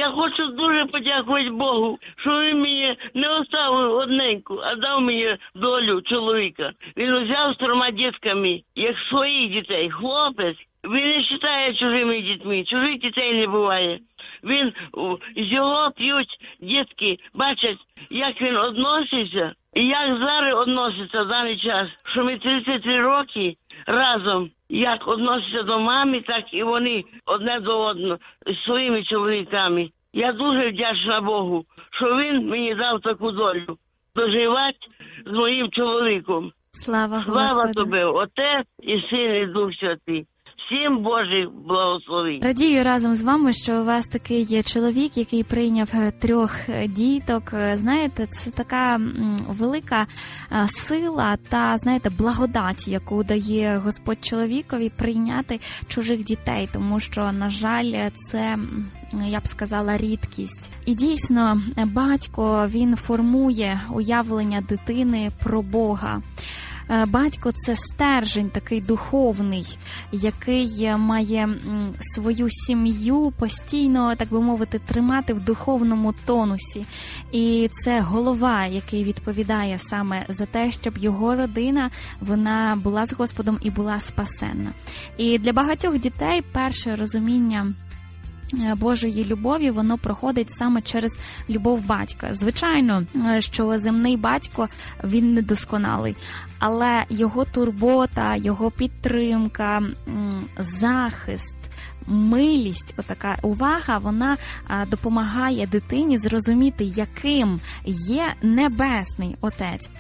Я хочу дуже подякувати Богу, що він мені не оставив одненьку, а дав мені долю чоловіка. Він взяв з 3 дітками, як своїх дітей. Хлопець, він не вважає чужими дітьми, чужих дітей не буває. Він, його п'ють дітки, бачать, як він відноситься, і як зараз відноситься в даний час, що ми 33 роки разом, як відносяться до мами, так і вони одне до одного з своїми чоловіками. Я дуже вдячна Богу, що він мені дав таку долю доживати з моїм чоловіком. Слава Слава тобі, Отець і Син і Дух Святий. Всім Божих благословень. Радію разом з вами, що у вас такий є чоловік, який прийняв 3 діток. Знаєте, це така велика сила та, знаєте, благодать, яку дає Господь чоловікові прийняти чужих дітей, тому що, на жаль, це, я б сказала, рідкість. І дійсно, батько, він формує уявлення дитини про Бога. Батько – це стержень такий духовний, який має свою сім'ю постійно, так би мовити, тримати в духовному тонусі. І це голова, який відповідає саме за те, щоб його родина, вона була з Господом і була спасенна. І для багатьох дітей перше розуміння Божої любові, воно проходить саме через любов батька. Звичайно, що земний батько, він недосконалий, але його турбота, його підтримка, захист, милість, отака увага, вона допомагає дитині зрозуміти, яким є Небесний Отець.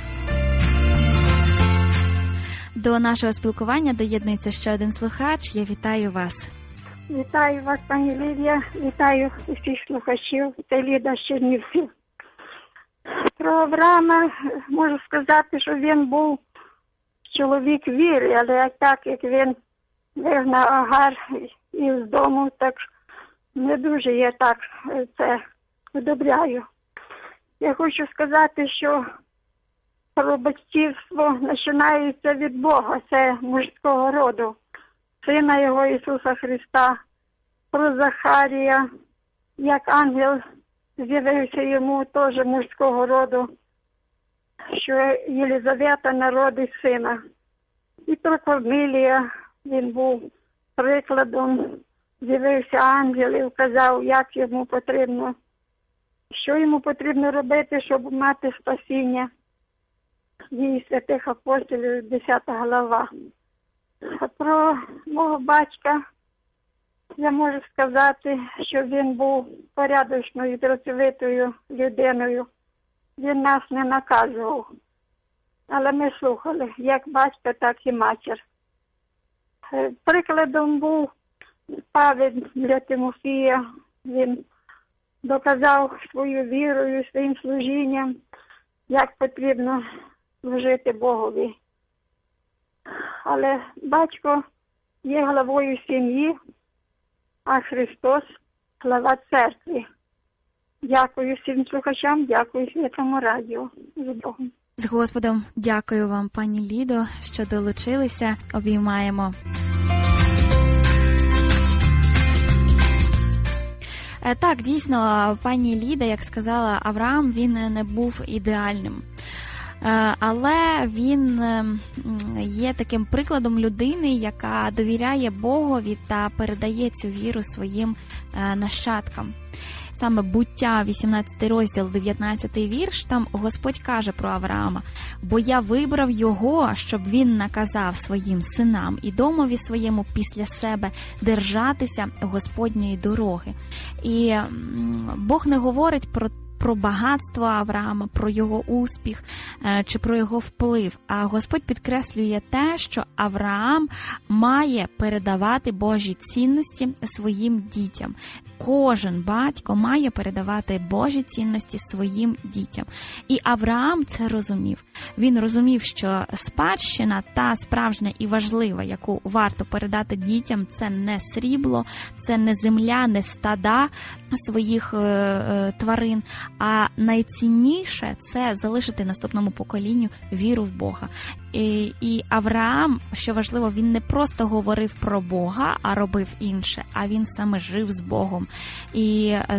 До нашого спілкування доєднується ще один слухач. Я вітаю вас. Вітаю вас, пані Лідія, вітаю усіх слухачів, це Ліда з Чернівців. Про Авраама можу сказати, що він був чоловік віри, але так як він вигнав Агар із дому, так не дуже я так це одобряю. Я хочу сказати, що про батьківство починається від Бога, це мужського роду. Сина його Ісуса Христа, про Захарія, як ангел з'явився йому теж мужського роду, що Єлизавета народить сина. І про Корнилія, він був прикладом, з'явився ангел і вказав, як йому потрібно, що йому потрібно робити, щоб мати спасіння. Дії святих апостолів, 10 глава. А про мого батька я можу сказати, що він був порядочною, працьовитою людиною. Він нас не наказував, але ми слухали, як батька, так і матір. Прикладом був Павел для Тимофія. Він доказав свою вірою, своїм служінням, як потрібно служити Богові. Але батько є главою сім'ї, а Христос – глава церкви. Дякую всім слухачам, дякую Святому радіо. З Богом. З Господом. Дякую вам, пані Лідо, що долучилися. Обіймаємо. Так, дійсно, пані Ліда, як сказала Авраам, він не був ідеальним. Але він є таким прикладом людини, яка довіряє Богові та передає цю віру своїм нащадкам. Саме Буття, 18 розділ, 19 вірш, там Господь каже про Авраама: «Бо я вибрав його, щоб він наказав своїм синам і домові своєму після себе держатися Господньої дороги». І Бог не говорить про багатство Авраама, про його успіх чи про його вплив. А Господь підкреслює те, що Авраам має передавати Божі цінності своїм дітям. Кожен батько має передавати Божі цінності своїм дітям. І Авраам це розумів. Він розумів, що спадщина, та справжня і важлива, яку варто передати дітям, це не срібло, це не земля, не стада своїх тварин, а найцінніше – це залишити наступному поколінню віру в Бога. І Авраам, що важливо, він не просто говорив про Бога, а робив інше, а він саме жив з Богом. І